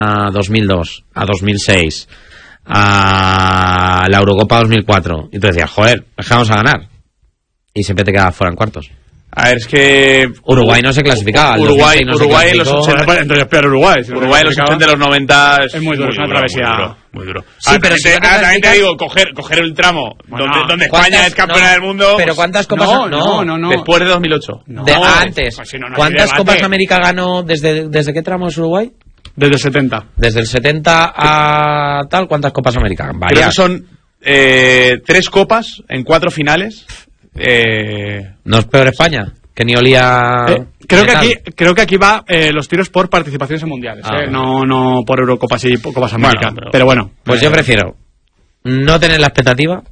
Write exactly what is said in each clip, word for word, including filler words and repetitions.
a dos mil dos, a dos mil seis, a la Eurocopa dos mil cuatro, y tú decías, joder, es que vamos a ganar. Y siempre te quedabas fuera en cuartos. A ver, es que... Uruguay no se clasificaba. Uruguay, no Uruguay se en los ochenta... Bueno, entonces peor Uruguay. Si Uruguay en los ochenta de los noventa... Es, es muy duro, es una travesía. Muy duro, muy duro. Sí, ah, pero también, si te, no te ah, también te clasificas- digo, coger, coger el tramo Bueno, donde, donde ¿cuántas- España es campeona no, del mundo... Pero ¿cuántas copas? No, no, no, no. Después de dos mil ocho. No. De, ah, antes. Pues si no, no hay ¿Cuántas debate. Copas América ganó desde, desde qué tramo es Uruguay? Desde el setenta. Desde el setenta a tal, ¿cuántas Copas América? Creo Varias. que son eh, tres copas en cuatro finales. Eh... ¿No es peor España? Que ni olía... Eh, creo, que metal. aquí, creo que aquí va eh, los tiros por participaciones en mundiales, Ah, eh, bueno. no, no por Eurocopas y por Copas América. Bueno, pero- pero, bueno. Pues eh, yo prefiero no tener la expectativa,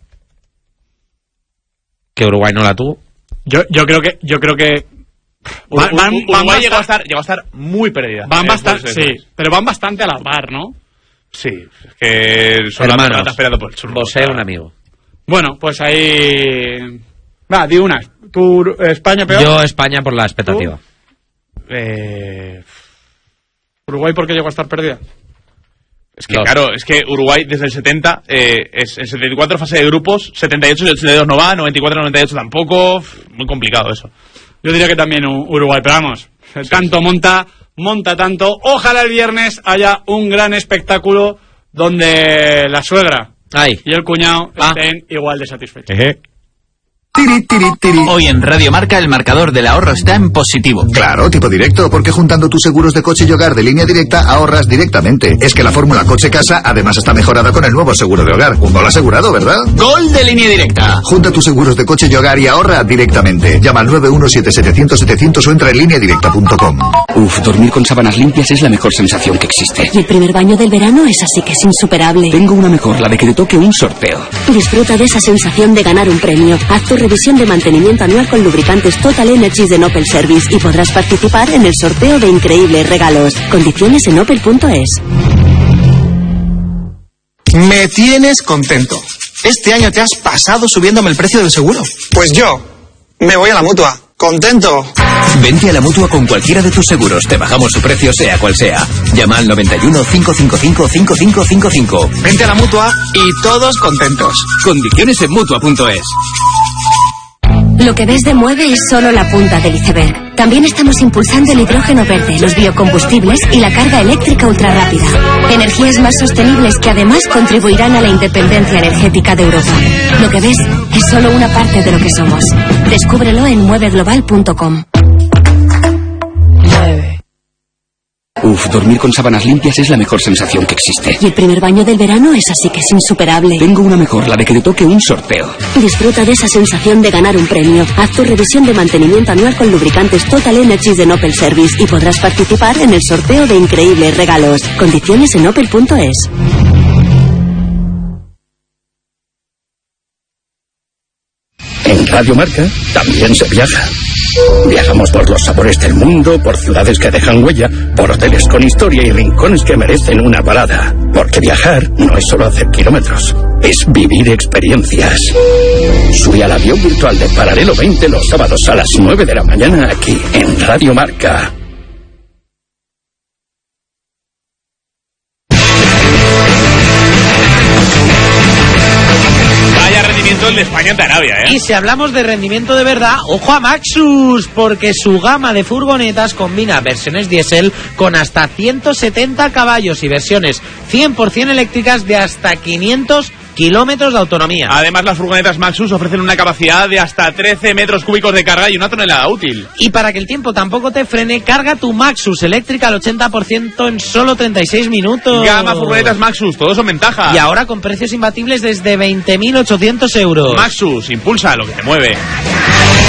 que Uruguay no la tuvo. Yo, yo creo que... Yo creo que van, Ur- van- Ur- van Uruguay llegó a, bastan- estar, llegó a estar muy perdida. van Eh, bastante, pues, sí, eh, pero van bastante a la par, ¿no? Sí, es que son las Hermanos, ratas peleando por el churro. vos eres un amigo. Bueno, pues ahí... Va, di una. ¿Tú, España peor? Yo España por la expectativa. Eh, ¿Uruguay por qué llegó a estar perdida? es que Dos. claro, es que Uruguay desde el setenta, eh, es en setenta y cuatro fase de grupos, setenta y ocho y ochenta y dos no va, noventa y cuatro noventa y ocho tampoco, muy complicado eso. Yo diría que también U- Uruguay, pero vamos, tanto monta, monta tanto. Ojalá el viernes haya un gran espectáculo donde la suegra Ay, y el cuñado Ah. estén igual de satisfechos. Tiri, tiri, tiri. Hoy en Radio Marca el marcador del ahorro está en positivo. Claro, tipo directo, porque juntando tus seguros de coche y hogar de línea directa ahorras directamente. Es que la fórmula coche-casa además está mejorada con el nuevo seguro de hogar. Un gol asegurado, ¿verdad? ¡Gol de línea directa! Junta tus seguros de coche y hogar y ahorra directamente. Llama al nueve uno siete siete cero cero siete cero cero o entra en línea directa punto com. Uf, dormir con sábanas limpias es la mejor sensación que existe. Y el primer baño del verano es así que es insuperable. Tengo una mejor, la de que te toque un sorteo. Disfruta de esa sensación de ganar un premio. Haz tu revisión de mantenimiento anual con lubricantes Total Energies de Opel Service y podrás participar en el sorteo de increíbles regalos. Condiciones en opel punto es. Me tienes contento. Este año te has pasado subiéndome el precio del seguro. Pues yo me voy a la Mutua. Contento. Vente a la Mutua con cualquiera de tus seguros. Te bajamos su precio sea cual sea. Llama al noventa y uno, cinco cinco cinco, cinco cinco cinco cinco. Vente a la Mutua y todos contentos. Condiciones en Mutua punto es. Lo que ves de Mueve es solo la punta del iceberg. También estamos impulsando el hidrógeno verde, los biocombustibles y la carga eléctrica ultrarrápida. Energías más sostenibles que además contribuirán a la independencia energética de Europa. Lo que ves es solo una parte de lo que somos. Descúbrelo en mueve global punto com. Uf, dormir con sábanas limpias es la mejor sensación que existe. Y el primer baño del verano es así que es insuperable. Tengo una mejor, la de que te toque un sorteo. Disfruta de esa sensación de ganar un premio. Haz tu revisión de mantenimiento anual con lubricantes Total Energies de Opel Service y podrás participar en el sorteo de increíbles regalos. Condiciones en opel punto es. En Radio Marca también se viaja. Viajamos por los sabores del mundo, por ciudades que dejan huella, por hoteles con historia y rincones que merecen una parada. Porque viajar no es solo hacer kilómetros, es vivir experiencias. Sube al avión virtual de Paralelo veinte los sábados a las nueve de la mañana aquí en Radio Marca. Vaya rendimiento el de España ante Arabia, ¿eh? y si hablamos de rendimiento de verdad, ojo a Maxus, porque su gama de furgonetas combina versiones diésel con hasta ciento setenta caballos y versiones cien por ciento eléctricas de hasta quinientos kilómetros de autonomía. Además, las furgonetas Maxus ofrecen una capacidad de hasta trece metros cúbicos de carga y una tonelada útil. Y para que el tiempo tampoco te frene, carga tu Maxus eléctrica al ochenta por ciento en solo treinta y seis minutos. Gama furgonetas Maxus, todos son ventaja. Y ahora con precios imbatibles desde veinte mil ochocientos euros. Maxus, impulsa lo que te mueve.